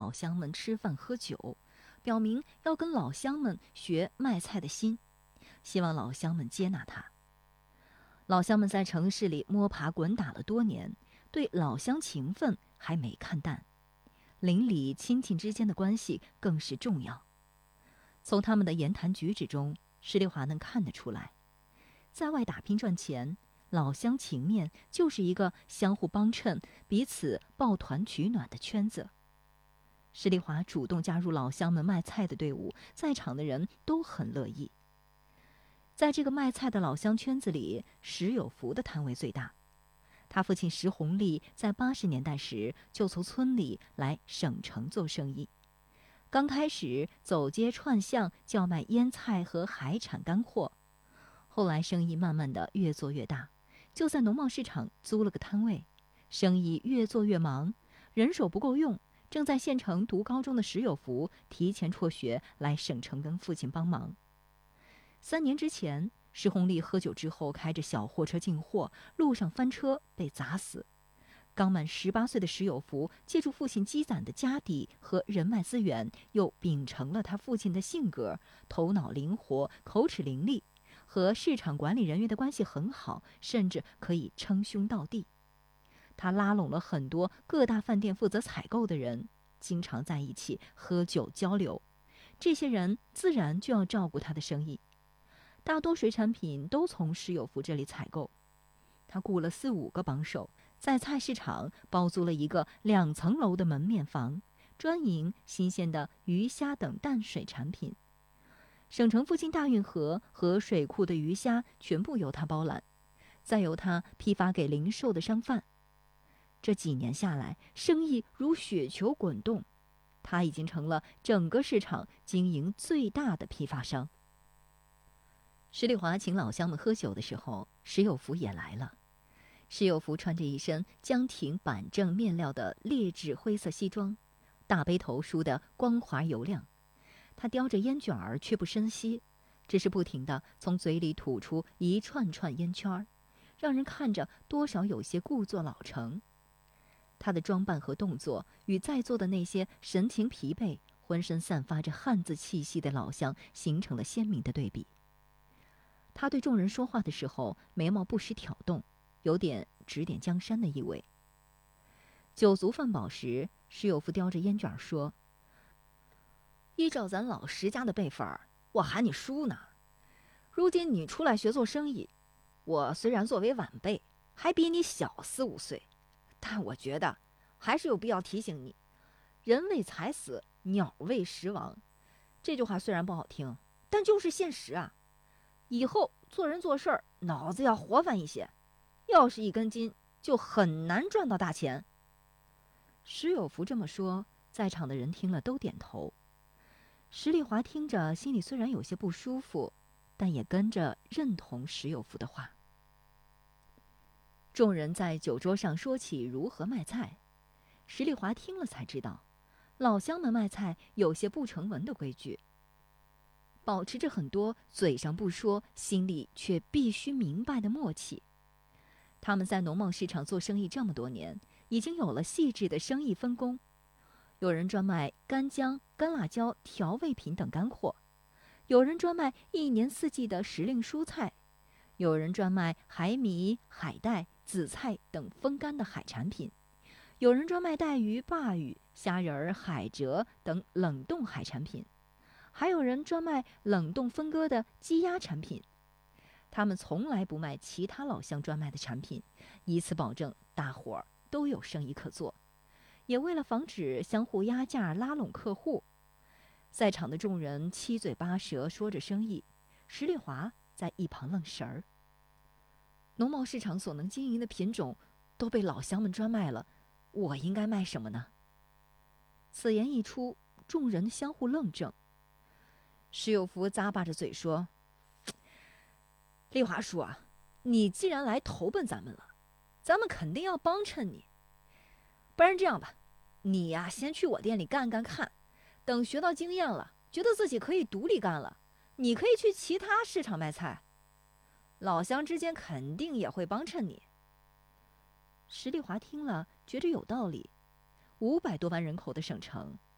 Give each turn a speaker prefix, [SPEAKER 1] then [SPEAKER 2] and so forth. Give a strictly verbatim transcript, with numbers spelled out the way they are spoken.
[SPEAKER 1] 老乡们吃饭喝酒，表明要跟老乡们学卖菜的心，希望老乡们接纳他。老乡们在城市里摸爬滚打了多年，对老乡情分还没看淡，邻里亲戚之间的关系更是重要。从他们的言谈举止中，施丽华能看得出来，在外打拼赚钱，老乡情面就是一个相互帮衬、彼此抱团取暖的圈子。施丽华主动加入老乡们卖菜的队伍，在场的人都很乐意。在这个卖菜的老乡圈子里，石有福的摊位最大。他父亲石红利在八十年代时就从村里来省城做生意，刚开始走街串巷叫卖腌菜和海产干货，后来生意慢慢的越做越大，就在农贸市场租了个摊位，生意越做越忙，人手不够用。正在县城读高中的石有福提前辍学来省城跟父亲帮忙。三年之前，石红利喝酒之后开着小货车进货，路上翻车被砸死。刚满十八岁的石有福借助父亲积攒的家底和人脉资源，又秉承了他父亲的性格，头脑灵活，口齿伶俐，和市场管理人员的关系很好，甚至可以称兄道弟。他拉拢了很多各大饭店负责采购的人，经常在一起喝酒交流，这些人自然就要照顾他的生意。大多水产品都从石有福这里采购，他雇了四五个帮手，在菜市场包租了一个两层楼的门面房，专营新鲜的鱼虾等淡水产品。省城附近大运河和水库的鱼虾全部由他包揽，再由他批发给零售的商贩。这几年下来，生意如雪球滚动，他已经成了整个市场经营最大的批发商。石丽华请老乡们喝酒的时候，石有福也来了。石有福穿着一身江亭板正面料的劣质灰色西装，大背头梳得光滑油亮。他叼着烟卷儿却不深吸，只是不停地从嘴里吐出一串串烟圈儿，让人看着多少有些故作老成。他的装扮和动作与在座的那些神情疲惫、浑身散发着汉子气息的老乡形成了鲜明的对比。他对众人说话的时候，眉毛不时挑动，有点指点江山的意味。酒足饭饱时，石有福叼着烟卷说：“依照咱老石家的辈分儿，我喊你叔呢。如今你出来学做生意，我虽然作为晚辈，还比你小四五岁，但我觉得还是有必要提醒你，人为财死，鸟为食亡。这句话虽然不好听，但就是现实啊。以后做人做事儿，脑子要活泛一些，要是一根筋，就很难赚到大钱。”石有福这么说，在场的人听了都点头。石丽华听着，心里虽然有些不舒服，但也跟着认同石有福的话。众人在酒桌上说起如何卖菜，石丽华听了才知道，老乡们卖菜有些不成文的规矩，保持着很多嘴上不说，心里却必须明白的默契。他们在农贸市场做生意这么多年，已经有了细致的生意分工。有人专卖干姜、干辣椒、调味品等干货，有人专卖一年四季的时令蔬菜，有人专卖海米、海带、紫菜等风干的海产品，有人专卖带鱼、鲅鱼、虾仁儿、海蜇等冷冻海产品，还有人专卖冷冻分割的鸡鸭产品。他们从来不卖其他老乡专卖的产品，以此保证大伙儿都有生意可做，也为了防止相互压价拉拢客户。在场的众人七嘴八舌说着生意，石丽华在一旁愣神儿。农贸市场所能经营的品种都被老乡们专卖了，我应该卖什么呢？此言一出，众人相互愣怔。石有福咂巴着嘴说：“丽华叔啊，你既然来投奔咱们了，咱们肯定要帮衬你。不然这样吧，你呀、啊、先去我店里干干看，等学到经验了，觉得自己可以独立干了，你可以去其他市场卖菜，老乡之间肯定也会帮衬你。”石丽华听了，觉着有道理。五百多万人口的省城，